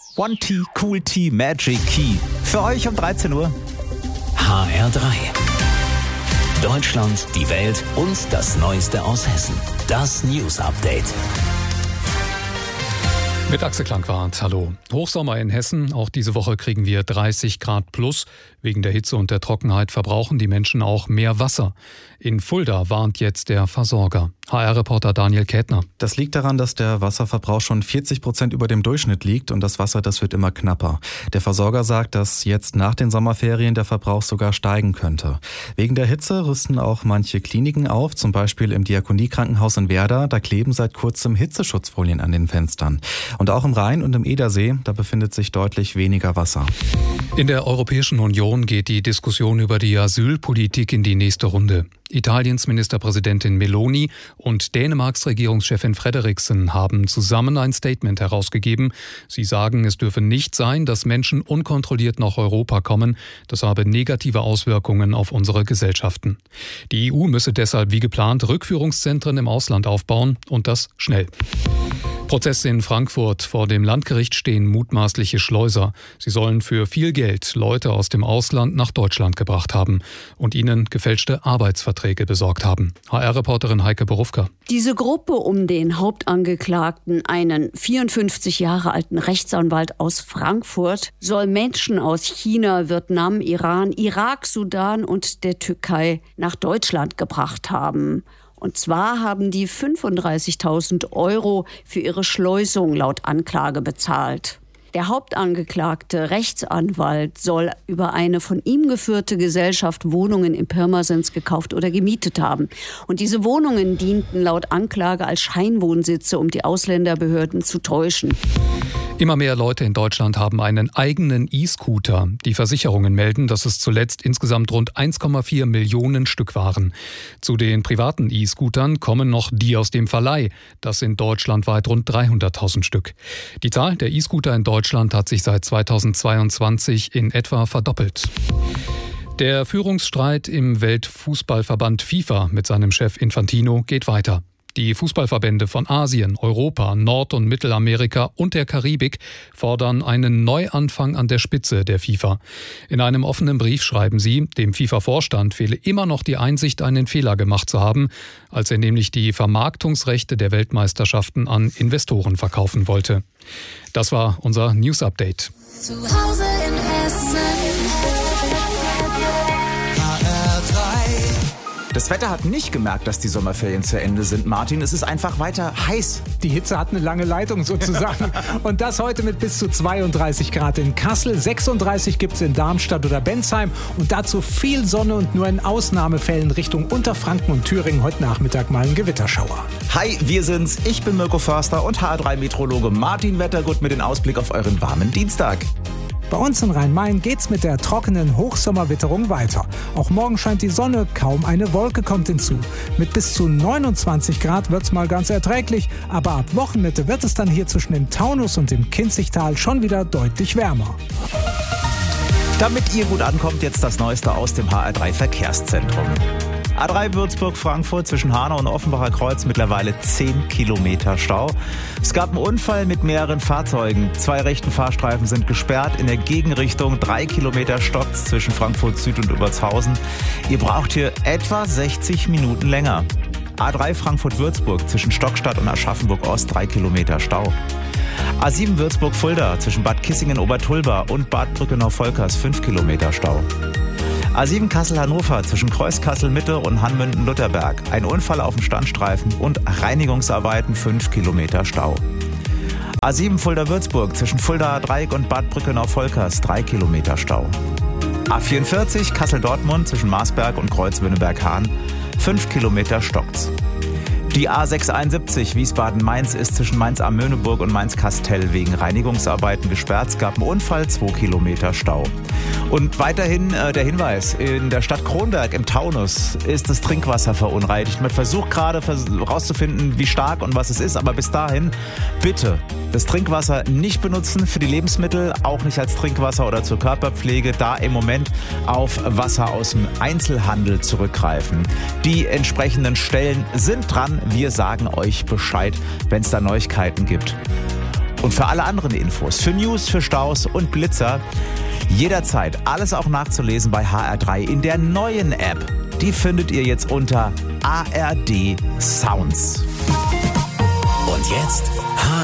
One Tea, Cool Tea, Magic Key. Für euch um 13 Uhr. HR3. Deutschland, die Welt und das Neueste aus Hessen. Das News Update. Mit Axel Klangwart, hallo. Hochsommer in Hessen, auch diese Woche kriegen wir 30 Grad plus. Wegen der Hitze und der Trockenheit verbrauchen die Menschen auch mehr Wasser. In Fulda warnt jetzt der Versorger. HR-Reporter Daniel Kätner. Das liegt daran, dass der Wasserverbrauch schon 40% über dem Durchschnitt liegt und das Wasser, das wird immer knapper. Der Versorger sagt, dass jetzt nach den Sommerferien der Verbrauch sogar steigen könnte. Wegen der Hitze rüsten auch manche Kliniken auf, zum Beispiel im Diakoniekrankenhaus in Werder. Da kleben seit kurzem Hitzeschutzfolien an den Fenstern. Und auch im Rhein und im Edersee, da befindet sich deutlich weniger Wasser. In der Europäischen Union geht die Diskussion über die Asylpolitik in die nächste Runde. Italiens Ministerpräsidentin Meloni und Dänemarks Regierungschefin Frederiksen haben zusammen ein Statement herausgegeben. Sie sagen, es dürfe nicht sein, dass Menschen unkontrolliert nach Europa kommen. Das habe negative Auswirkungen auf unsere Gesellschaften. Die EU müsse deshalb wie geplant Rückführungszentren im Ausland aufbauen und das schnell. Prozess in Frankfurt. Vor dem Landgericht stehen mutmaßliche Schleuser. Sie sollen für viel Geld Leute aus dem Ausland nach Deutschland gebracht haben und ihnen gefälschte Arbeitsverträge besorgt haben. HR-Reporterin Heike Borufka. Diese Gruppe um den Hauptangeklagten, einen 54 Jahre alten Rechtsanwalt aus Frankfurt, soll Menschen aus China, Vietnam, Iran, Irak, Sudan und der Türkei nach Deutschland gebracht haben. Und zwar haben die 35.000 € für ihre Schleusung laut Anklage bezahlt. Der Hauptangeklagte Rechtsanwalt soll über eine von ihm geführte Gesellschaft Wohnungen in Pirmasens gekauft oder gemietet haben. Und diese Wohnungen dienten laut Anklage als Scheinwohnsitze, um die Ausländerbehörden zu täuschen. Immer mehr Leute in Deutschland haben einen eigenen E-Scooter. Die Versicherungen melden, dass es zuletzt insgesamt rund 1,4 Millionen Stück waren. Zu den privaten E-Scootern kommen noch die aus dem Verleih. Das sind deutschlandweit rund 300.000 Stück. Die Zahl der E-Scooter in Deutschland hat sich seit 2022 in etwa verdoppelt. Der Führungsstreit im Weltfußballverband FIFA mit seinem Chef Infantino geht weiter. Die Fußballverbände von Asien, Europa, Nord- und Mittelamerika und der Karibik fordern einen Neuanfang an der Spitze der FIFA. In einem offenen Brief schreiben sie, dem FIFA-Vorstand fehle immer noch die Einsicht, einen Fehler gemacht zu haben, als er nämlich die Vermarktungsrechte der Weltmeisterschaften an Investoren verkaufen wollte. Das war unser News-Update. Zu Hause in Hessen. Das Wetter hat nicht gemerkt, dass die Sommerferien zu Ende sind, Martin. Es ist einfach weiter heiß. Die Hitze hat eine lange Leitung sozusagen. Und das heute mit bis zu 32 Grad in Kassel. 36 gibt es in Darmstadt oder Bensheim. Und dazu viel Sonne und nur in Ausnahmefällen Richtung Unterfranken und Thüringen heute Nachmittag mal ein Gewitterschauer. Hi, wir sind's. Ich bin Mirko Förster und HR3-Meteorologe Martin Wettergut mit dem Ausblick auf euren warmen Dienstag. Bei uns in Rhein-Main geht's mit der trockenen Hochsommerwitterung weiter. Auch morgen scheint die Sonne, kaum eine Wolke kommt hinzu. Mit bis zu 29 Grad wird's mal ganz erträglich, aber ab Wochenmitte wird es dann hier zwischen dem Taunus und dem Kinzigtal schon wieder deutlich wärmer. Damit ihr gut ankommt, jetzt das Neueste aus dem HR3 Verkehrszentrum. A3 Würzburg-Frankfurt zwischen Hanau und Offenbacher Kreuz mittlerweile 10 Kilometer Stau. Es gab einen Unfall mit mehreren Fahrzeugen. 2 rechten Fahrstreifen sind gesperrt. In der Gegenrichtung 3 Kilometer stockt's zwischen Frankfurt Süd und Übertshausen. Ihr braucht hier etwa 60 Minuten länger. A3 Frankfurt-Würzburg zwischen Stockstadt und Aschaffenburg-Ost 3 Kilometer Stau. A7 Würzburg-Fulda zwischen Bad Kissingen-Obertulba und Bad Brückenau-Volkers 5 Kilometer Stau. A7 Kassel-Hannover zwischen Kreuzkassel-Mitte und Hanmünden-Lutherberg. Ein Unfall auf dem Standstreifen und Reinigungsarbeiten 5 Kilometer Stau. A7 Fulda-Würzburg zwischen Fulda-Dreieck und Bad Brückenau-Volkers 3 Kilometer Stau. A44 Kassel-Dortmund zwischen Marsberg und Kreuzwünneberg-Hahn 5 Kilometer stockt's. Die A671 Wiesbaden-Mainz ist zwischen Mainz-Amöneburg und Mainz-Kastel wegen Reinigungsarbeiten gesperrt. Es gab einen Unfall, 2 Kilometer Stau. Und weiterhin der Hinweis, in der Stadt Kronberg im Taunus ist das Trinkwasser verunreinigt. Man versucht gerade herauszufinden, wie stark und was es ist, aber bis dahin bitte das Trinkwasser nicht benutzen für die Lebensmittel, auch nicht als Trinkwasser oder zur Körperpflege, da im Moment auf Wasser aus dem Einzelhandel zurückgreifen. Die entsprechenden Stellen sind dran. Wir sagen euch Bescheid, wenn es da Neuigkeiten gibt. Und für alle anderen Infos, für News, für Staus und Blitzer, jederzeit alles auch nachzulesen bei HR3 in der neuen App. Die findet ihr jetzt unter ARD Sounds. Und jetzt